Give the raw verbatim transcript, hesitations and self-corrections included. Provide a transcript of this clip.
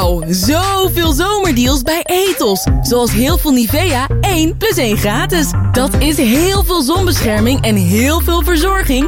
Wauw, zoveel zomerdeals bij Ethos. Zoals heel veel Nivea, één plus één gratis. Dat is heel veel zonbescherming en heel veel verzorging